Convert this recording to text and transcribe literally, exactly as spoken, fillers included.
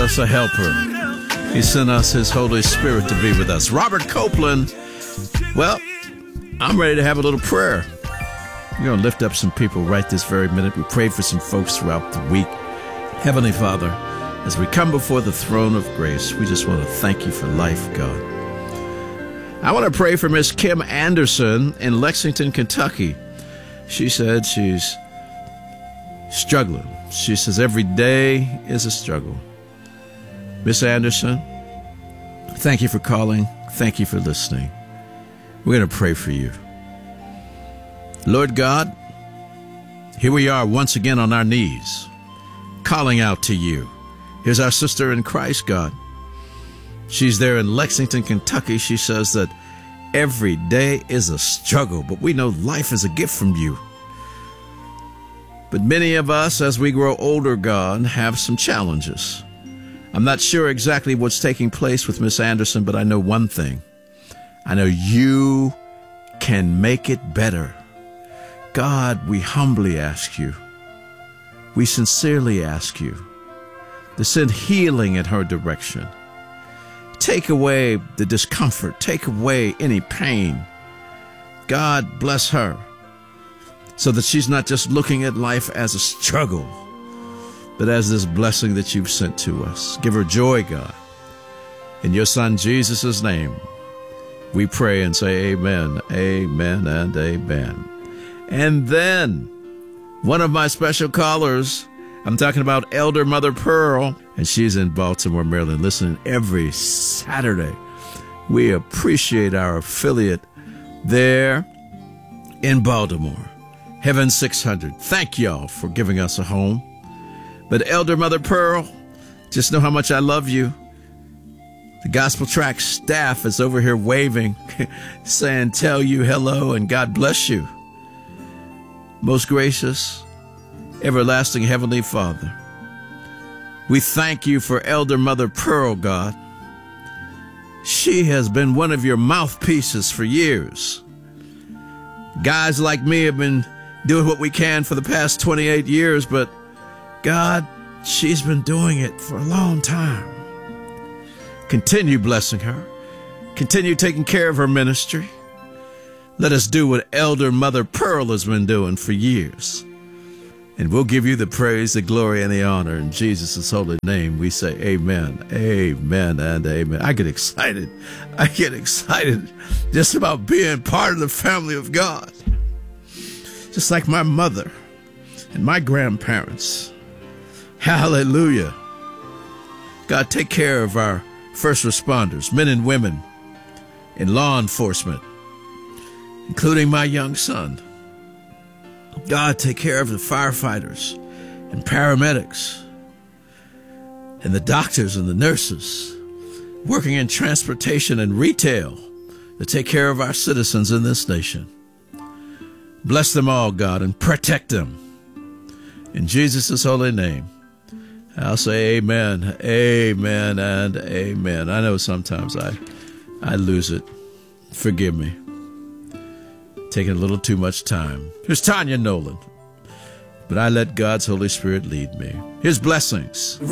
us a helper. He sent us his Holy Spirit to be with us. Robert Copeland. Well, I'm ready to have a little prayer. We're going to lift up some people right this very minute. We prayed for some folks throughout the week. Heavenly Father, as we come before the throne of grace, we just want to thank you for life, God. I want to pray for Miss Kim Anderson in Lexington, Kentucky. She said she's struggling. She says every day is a struggle. Miss Anderson, thank you for calling. Thank you for listening. We're going to pray for you. Lord God, here we are once again on our knees, calling out to you. Here's our sister in Christ, God. She's there in Lexington, Kentucky. She says that every day is a struggle, but we know life is a gift from you. But many of us, as we grow older, God, have some challenges. I'm not sure exactly what's taking place with Miss Anderson, but I know one thing. I know you can make it better. God, we humbly ask you, we sincerely ask you to send healing in her direction. Take away the discomfort. Take away any pain. God, bless her so that she's not just looking at life as a struggle, but as this blessing that you've sent to us. Give her joy, God. In your Son, Jesus' name, we pray and say amen, amen, and amen. And then one of my special callers, I'm talking about Elder Mother Pearl, and she's in Baltimore, Maryland, listening every Saturday. We appreciate our affiliate there in Baltimore, Heaven six hundred. Thank y'all for giving us a home. But Elder Mother Pearl, just know how much I love you. The Gospel Track staff is over here waving, saying, tell you hello and God bless you. Most gracious, everlasting Heavenly Father, we thank you for Elder Mother Pearl, God. She has been one of your mouthpieces for years. Guys like me have been doing what we can for the past twenty-eight years, but God, she's been doing it for a long time. Continue blessing her. Continue taking care of her ministry. Let us do what Elder Mother Pearl has been doing for years. And we'll give you the praise, the glory, and the honor. In Jesus' holy name, we say amen, amen, and amen. I get excited. I get excited just about being part of the family of God. Just like my mother and my grandparents. Hallelujah. God, take care of our first responders, men and women in law enforcement, including my young son. God, take care of the firefighters and paramedics and the doctors and the nurses working in transportation and retail to take care of our citizens in this nation. Bless them all, God, and protect them. In Jesus' holy name, I'll say amen, amen, and amen. I know sometimes I, I lose it. Forgive me. Taking a little too much time. Here's Tanya Nolan. But I let God's Holy Spirit lead me. His blessings.